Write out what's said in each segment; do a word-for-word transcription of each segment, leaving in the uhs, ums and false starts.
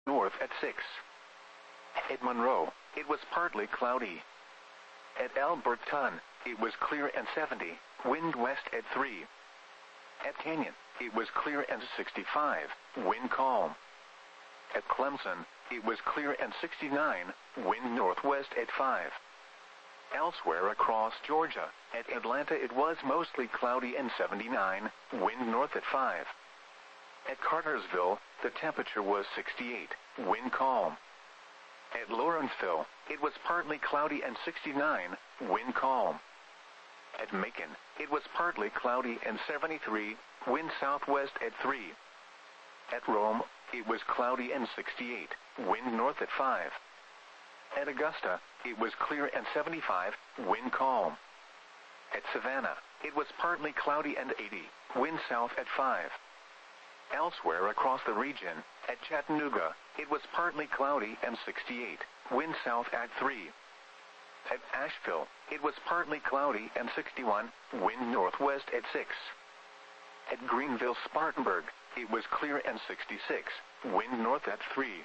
north at six. At Monroe, it was partly cloudy. At Alberton, it was clear and seventy, wind west at three. At Canyon, it was clear and sixty-five, wind calm. At Clemson, it was clear and sixty-nine, wind northwest at five. Elsewhere across Georgia, at Atlanta it was mostly cloudy and seventy-nine, wind north at five. At Cartersville, the temperature was sixty-eight, wind calm. At Lawrenceville, it was partly cloudy and sixty-nine, wind calm. At Macon, it was partly cloudy and seventy-three, wind southwest at three. At Rome, it was cloudy and sixty-eight, wind north at five. At Augusta, it was clear and seventy-five, wind calm. At Savannah, it was partly cloudy and eighty, wind south at five. Elsewhere across the region, at Chattanooga, it was partly cloudy and sixty-eight, wind south at three. At Asheville, it was partly cloudy and sixty-one, wind northwest at six. At Greenville-Spartanburg, it was clear and sixty-six, wind north at three.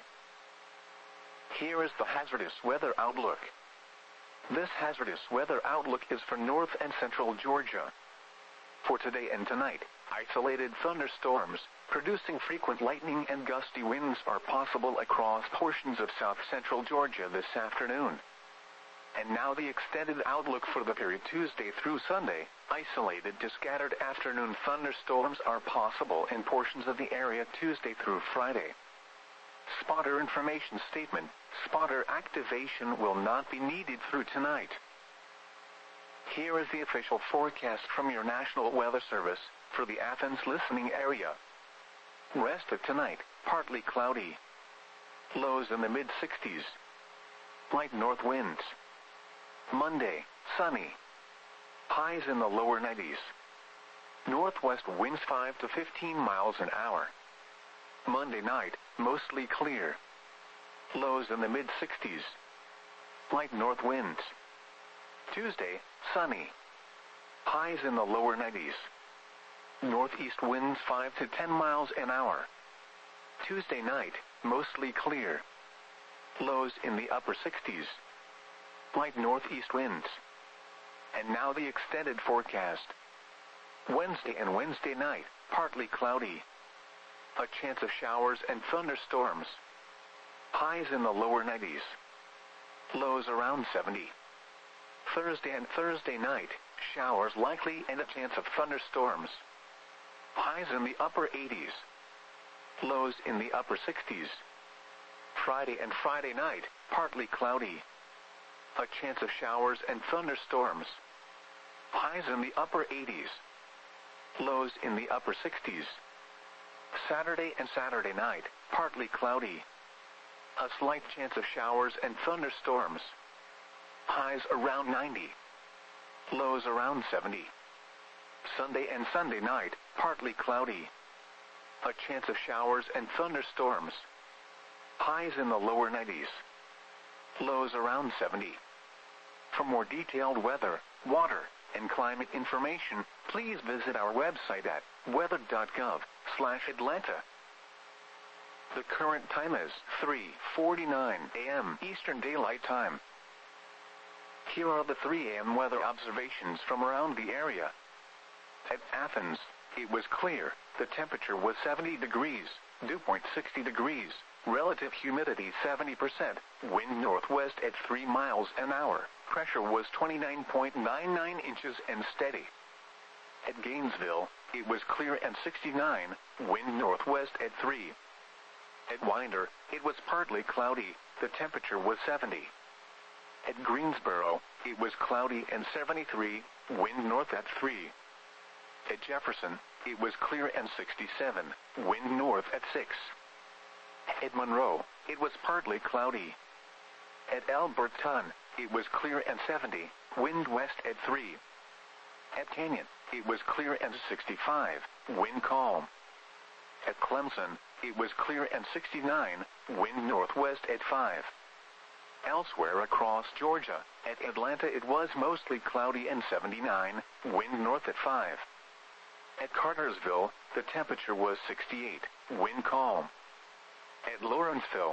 Here is the hazardous weather outlook. This hazardous weather outlook is for north and central Georgia. For today and tonight, isolated thunderstorms, producing frequent lightning and gusty winds are possible across portions of south-central Georgia this afternoon. And now the extended outlook for the period Tuesday through Sunday. Isolated to scattered afternoon thunderstorms are possible in portions of the area Tuesday through Friday. Spotter information statement. Spotter activation will not be needed through tonight. Here is the official forecast from your National Weather Service for the Athens listening area. Rest of tonight, partly cloudy. Lows in the mid sixties. Light north winds. Monday, sunny. Highs in the lower nineties. Northwest winds five to fifteen miles an hour. Monday night, mostly clear. Lows in the mid sixties. Light north winds. Tuesday, sunny. Highs in the lower nineties. Northeast winds five to ten miles an hour. Tuesday night, mostly clear. Lows in the upper sixties. Light northeast winds. And now the extended forecast. Wednesday and Wednesday night, partly cloudy. A chance of showers and thunderstorms. Highs in the lower nineties. Lows around seventy. Thursday and Thursday night, showers likely and a chance of thunderstorms. Highs in the upper eighties. Lows in the upper sixties. Friday and Friday night, partly cloudy. A chance of showers and thunderstorms. Highs in the upper eighties. Lows in the upper sixties. Saturday and Saturday night, partly cloudy. A slight chance of showers and thunderstorms. Highs around ninety. Lows around seventy. Sunday and Sunday night, partly cloudy. A chance of showers and thunderstorms. Highs in the lower nineties. Lows around seventy. For more detailed weather, water, and climate information, please visit our website at weather dot gov slash Atlanta. The current time is three forty-nine a m Eastern Daylight Time. Here are the three a m weather observations from around the area. At Athens, it was clear. The temperature was seventy degrees, dew point sixty degrees, relative humidity seventy percent, wind northwest at three miles an hour, pressure was twenty-nine point nine nine inches and steady. At Gainesville, it was clear and sixty-nine, wind northwest at three. At Winder, it was partly cloudy, the temperature was seventy. At Greensboro, it was cloudy and seventy-three, wind north at three. At Jefferson, it was clear and sixty-seven, wind north at six. At Monroe, it was partly cloudy. At Alberton, it was clear and seventy, wind west at three. At Canyon, it was clear and sixty-five, wind calm. At Clemson, it was clear and sixty-nine, wind northwest at five. Elsewhere across Georgia, at Atlanta it was mostly cloudy and seventy-nine, wind north at five. At Cartersville, the temperature was sixty-eight, wind calm. At Lawrenceville,